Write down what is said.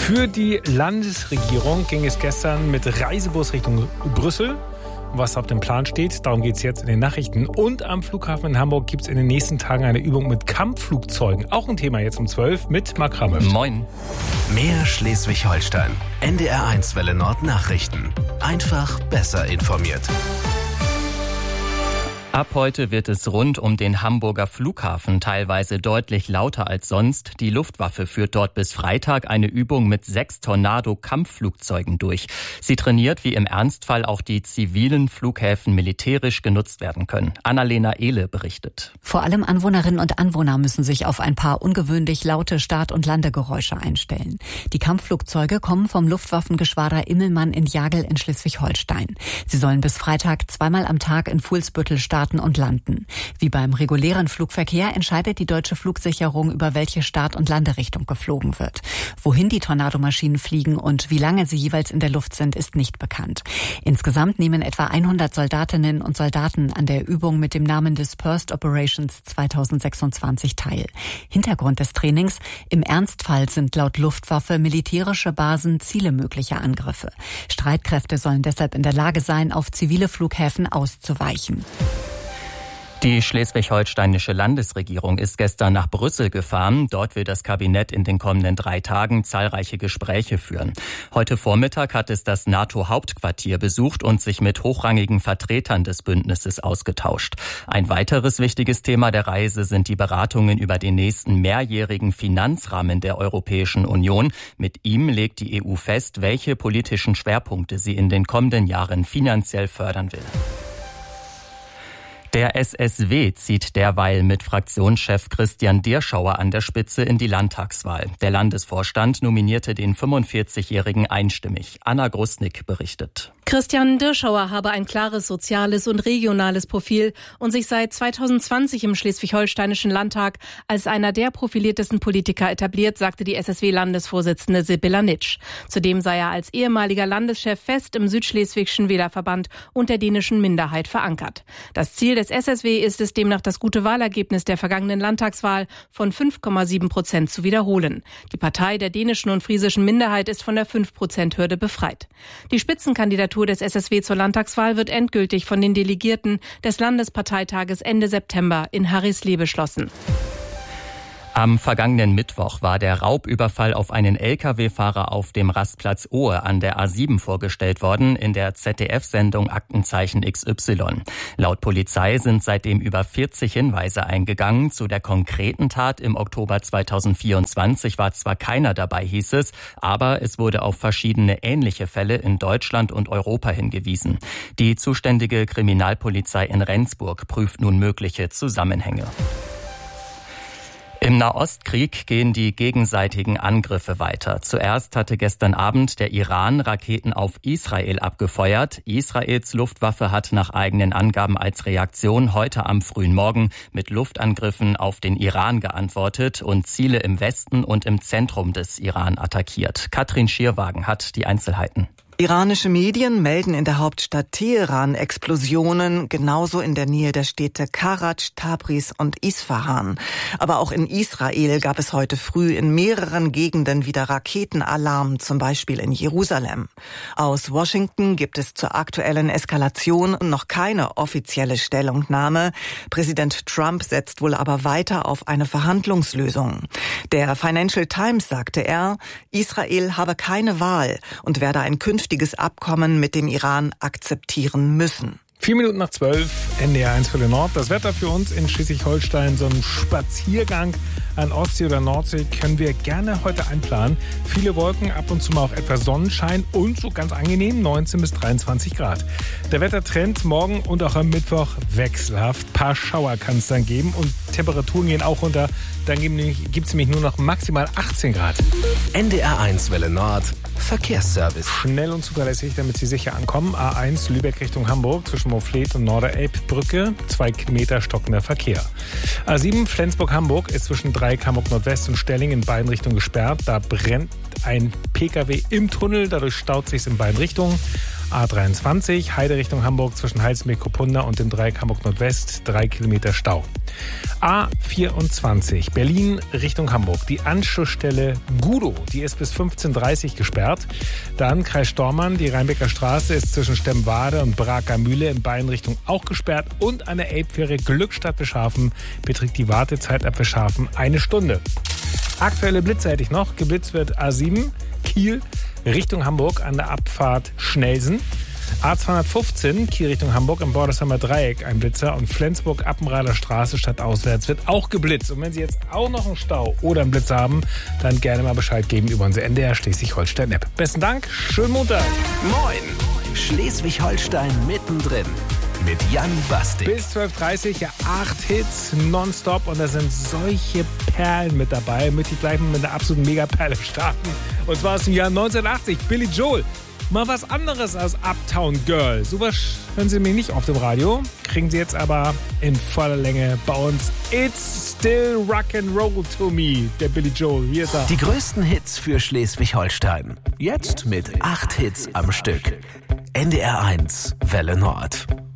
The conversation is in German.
Für die Landesregierung ging es gestern mit Reisebus Richtung Brüssel. Was auf dem Plan steht, darum geht es jetzt in den Nachrichten. Und am Flughafen in Hamburg gibt es in den nächsten Tagen eine Übung mit Kampfflugzeugen. Auch ein Thema jetzt um 12 mit Marc Ramöft. Moin. Mehr Schleswig-Holstein. NDR1 Welle Nord Nachrichten. Einfach besser informiert. Ab heute wird es rund um den Hamburger Flughafen teilweise deutlich lauter als sonst. Die Luftwaffe führt dort bis Freitag eine Übung mit 6 Tornado-Kampfflugzeugen durch. Sie trainiert, wie im Ernstfall auch die zivilen Flughäfen militärisch genutzt werden können. Annalena Ehle berichtet. Vor allem Anwohnerinnen und Anwohner müssen sich auf ein paar ungewöhnlich laute Start- und Landegeräusche einstellen. Die Kampfflugzeuge kommen vom Luftwaffengeschwader Immelmann in Jagel in Schleswig-Holstein. Sie sollen bis Freitag 2-mal am Tag in Fuhlsbüttel starten und landen. Wie beim regulären Flugverkehr entscheidet die deutsche Flugsicherung, über welche Start- und Landerichtung geflogen wird. Wohin die Tornadomaschinen fliegen und wie lange sie jeweils in der Luft sind, ist nicht bekannt. Insgesamt nehmen etwa 100 Soldatinnen und Soldaten an der Übung mit dem Namen Dispersed Operations 2026 teil. Hintergrund des Trainings: im Ernstfall sind laut Luftwaffe militärische Basen Ziele möglicher Angriffe. Streitkräfte sollen deshalb in der Lage sein, auf zivile Flughäfen auszuweichen. Die schleswig-holsteinische Landesregierung ist gestern nach Brüssel gefahren. Dort will das Kabinett in den kommenden 3 Tagen zahlreiche Gespräche führen. Heute Vormittag hat es das NATO-Hauptquartier besucht und sich mit hochrangigen Vertretern des Bündnisses ausgetauscht. Ein weiteres wichtiges Thema der Reise sind die Beratungen über den nächsten mehrjährigen Finanzrahmen der Europäischen Union. Mit ihm legt die EU fest, welche politischen Schwerpunkte sie in den kommenden Jahren finanziell fördern will. Der SSW zieht derweil mit Fraktionschef Christian Dirschauer an der Spitze in die Landtagswahl. Der Landesvorstand nominierte den 45-Jährigen einstimmig. Anna Grusnick berichtet. Christian Dirschauer habe ein klares soziales und regionales Profil und sich seit 2020 im Schleswig-Holsteinischen Landtag als einer der profiliertesten Politiker etabliert, sagte die SSW-Landesvorsitzende Sibylla Nitsch. Zudem sei er als ehemaliger Landeschef fest im Südschleswigschen Wählerverband und der dänischen Minderheit verankert. Das Ziel des SSW ist es demnach, das gute Wahlergebnis der vergangenen Landtagswahl von 5,7% zu wiederholen. Die Partei der dänischen und friesischen Minderheit ist von der 5%-Hürde befreit. Die Spitzenkandidatur des SSW zur Landtagswahl wird endgültig von den Delegierten des Landesparteitages Ende September in Harrislee beschlossen. Am vergangenen Mittwoch war der Raubüberfall auf einen Lkw-Fahrer auf dem Rastplatz Ohe an der A7 vorgestellt worden in der ZDF-Sendung Aktenzeichen XY. Laut Polizei sind seitdem über 40 Hinweise eingegangen. Zu der konkreten Tat im Oktober 2024 war zwar keiner dabei, hieß es, aber es wurde auf verschiedene ähnliche Fälle in Deutschland und Europa hingewiesen. Die zuständige Kriminalpolizei in Rendsburg prüft nun mögliche Zusammenhänge. Im Nahostkrieg gehen die gegenseitigen Angriffe weiter. Zuerst hatte gestern Abend der Iran Raketen auf Israel abgefeuert. Israels Luftwaffe hat nach eigenen Angaben als Reaktion heute am frühen Morgen mit Luftangriffen auf den Iran geantwortet und Ziele im Westen und im Zentrum des Iran attackiert. Katrin Schierwagen hat die Einzelheiten. Iranische Medien melden in der Hauptstadt Teheran Explosionen, genauso in der Nähe der Städte Karaj, Tabriz und Isfahan. Aber auch in Israel gab es heute früh in mehreren Gegenden wieder Raketenalarm, zum Beispiel in Jerusalem. Aus Washington gibt es zur aktuellen Eskalation noch keine offizielle Stellungnahme. Präsident Trump setzt wohl aber weiter auf eine Verhandlungslösung. Der Financial Times sagte Israel habe keine Wahl und werde ein künftiges Abkommen mit dem Iran akzeptieren müssen. 12:04, NDR1 Welle Nord. Das Wetter für uns in Schleswig-Holstein, so ein Spaziergang an Ostsee oder Nordsee können wir gerne heute einplanen. Viele Wolken, ab und zu mal auch etwas Sonnenschein und so ganz angenehm 19 bis 23 Grad. Der Wettertrend morgen und auch am Mittwoch wechselhaft. Ein paar Schauer kann es dann geben und Temperaturen gehen auch runter. Dann gibt es nämlich nur noch maximal 18 Grad. NDR1 Welle Nord Verkehrsservice. Schnell und zuverlässig, damit Sie sicher ankommen. A1 Lübeck Richtung Hamburg zwischen Moorfleet und Norderelbbrücke. 2 Kilometer stockender Verkehr. A7 Flensburg-Hamburg ist zwischen 3 Hamburg Nordwest und Stelling in beiden Richtungen gesperrt. Da brennt ein Pkw im Tunnel. Dadurch staut sich in beiden Richtungen. A23, Heide Richtung Hamburg zwischen Heilsmeer-Kopunda und dem Dreieck Hamburg Nordwest, 3 Kilometer Stau. A24, Berlin Richtung Hamburg. Die Anschlussstelle Gudow, die ist bis 15:30 Uhr gesperrt. Dann Kreis Stormann, die Rheinbecker Straße ist zwischen Stemwade und Braker Mühle in beiden Richtungen auch gesperrt. Und an der Elbfähre Glückstadt-Wischhafen beträgt die Wartezeit ab Wischhafen 1 Stunde. Aktuelle Blitze hätte ich noch. Geblitzt wird A7, Kiel Richtung Hamburg an der Abfahrt Schnelsen. A215, Kiel Richtung Hamburg im Bordersheimer Dreieck ein Blitzer und Flensburg-Appenrader Straße stadtauswärts wird auch geblitzt. Und wenn Sie jetzt auch noch einen Stau oder einen Blitz haben, dann gerne mal Bescheid geben über unsere NDR Schleswig-Holstein-App. Besten Dank, schönen Montag. Moin, Schleswig-Holstein mittendrin. Mit Jan Bastik. Bis 12:30 Uhr, ja, 8 Hits nonstop und da sind solche Perlen mit dabei. Möchte ich gleich mit einer absoluten Megaperle starten. Und zwar aus dem Jahr 1980, Billy Joel. Mal was anderes als Uptown Girl. Sowas hören Sie mir nicht auf dem Radio. Kriegen Sie jetzt aber in voller Länge bei uns. It's still rock'n'roll to me, der Billy Joel. Hier ist er. Die größten Hits für Schleswig-Holstein. Jetzt mit 8 Hits am Stück. NDR 1 Welle Nord.